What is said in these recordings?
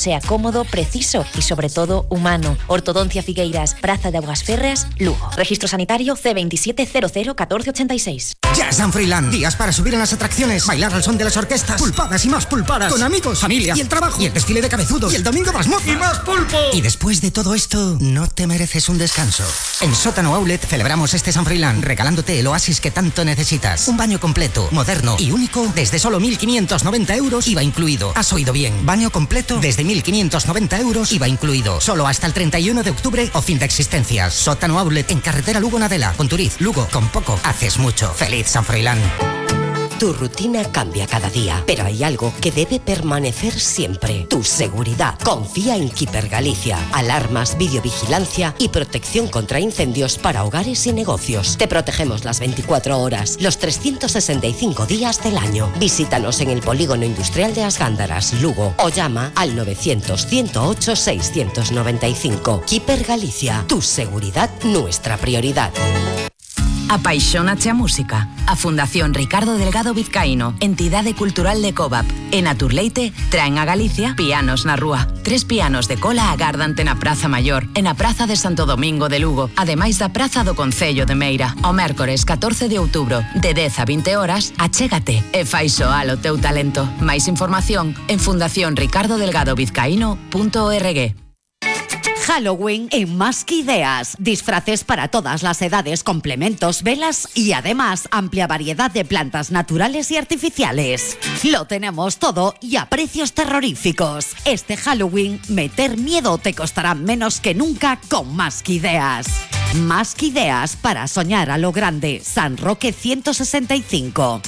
sea cómodo, preciso y sobre todo humano. Ortodoncia Figueiras, Praza de Aguas Férreas, Lugo. Registro sanitario C27001486. Ya San Froilán. Días para subir en las atracciones, bailar al son de las orquestas, pulpadas y más pulpadas, con amigos, familia y el trabajo, y el desfile de cabezudos, y el domingo más moza, y más pulpo. Y después de todo esto, no te mereces un descanso. En Sótano Outlet celebramos este San Froilán regalándote el oasis que tanto necesitas. Un baño completo, moderno y único desde solo 1.590 euros, IVA incluido. Has oído bien. Baño completo desde 1.590 euros, IVA incluido. Solo hasta el 31 de octubre o fin de existencias. Sótano Outlet en carretera Lugo-Nadela. Conturiz, Lugo, con poco haces mucho. ¡Feliz San Froilán! Tu rutina cambia cada día, pero hay algo que debe permanecer siempre. Tu seguridad. Confía en Keeper Galicia. Alarmas, videovigilancia y protección contra incendios para hogares y negocios. Te protegemos las 24 horas, los 365 días del año. Visítanos en el Polígono Industrial de Asgándaras, Lugo, o llama al 900-108-695. Keeper Galicia. Tu seguridad, nuestra prioridad. Apaixónache a música. A Fundación Ricardo Delgado Vizcaíno, entidade cultural de Covap, e Naturleite traen a Galicia Pianos na Rúa. 3 pianos de cola agárdante na Praza Maior e na Praza de Santo Domingo de Lugo, ademais da Praza do Concello de Meira. O mércores 14 de outubro, de 10 a 20 horas, achégate e fai soar o teu talento. Máis información en fundacionricardodelgadovizcaíno.org. Halloween en Más que Ideas. Disfraces para todas las edades, complementos, velas y además amplia variedad de plantas naturales y artificiales. Lo tenemos todo y a precios terroríficos. Este Halloween, meter miedo te costará menos que nunca con Más que Ideas. Más que Ideas para soñar a lo grande. San Roque 165.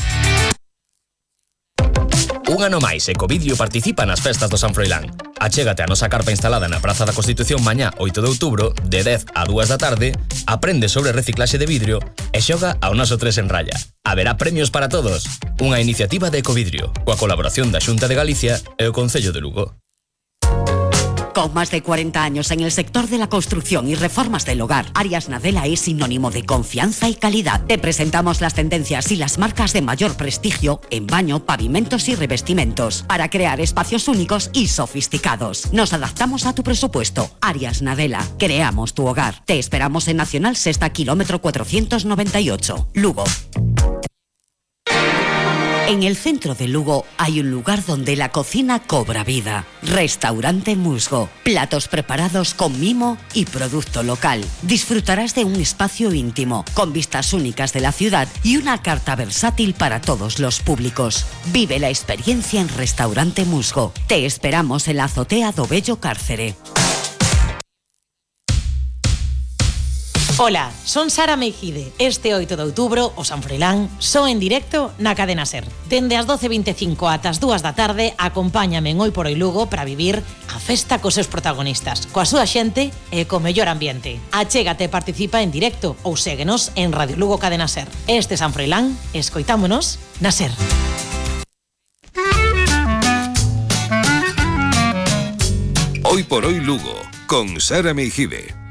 Un ano máis, Ecovidrio participa nas festas do San Froilán. Achégate a nosa carpa instalada na Praza da Constitución mañá 8 de outubro, de 10 a 2 da tarde, aprende sobre reciclaxe de vidrio e xoga ao noso 3 en raya. Haberá premios para todos. Unha iniciativa de Ecovidrio, coa colaboración da Xunta de Galicia e o Concello de Lugo. Con más de 40 años en el sector de la construcción y reformas del hogar, Arias Nadela es sinónimo de confianza y calidad. Te presentamos las tendencias y las marcas de mayor prestigio en baño, pavimentos y revestimientos para crear espacios únicos y sofisticados. Nos adaptamos a tu presupuesto. Arias Nadela, creamos tu hogar. Te esperamos en Nacional Sexta, kilómetro 498, Lugo. En el centro de Lugo hay un lugar donde la cocina cobra vida. Restaurante Musgo. Platos preparados con mimo y producto local. Disfrutarás de un espacio íntimo, con vistas únicas de la ciudad y una carta versátil para todos los públicos. Vive la experiencia en Restaurante Musgo. Te esperamos en la azotea do Bello Cárcere. Hola, son Sara Meijide. Este 8 de outubro, o San Froilán, só en directo na Cadena SER. Dende as 12:25 ata as 2 da tarde, acompáñame en Hoy por Hoy Lugo para vivir a festa cos seus protagonistas, coa súa xente e co mellor ambiente. Achégate e participa en directo ou séguenos en Radio Lugo Cadena SER. Este San Froilán, escoitámonos na SER. Hoy por Hoy Lugo, con Sara Meijide.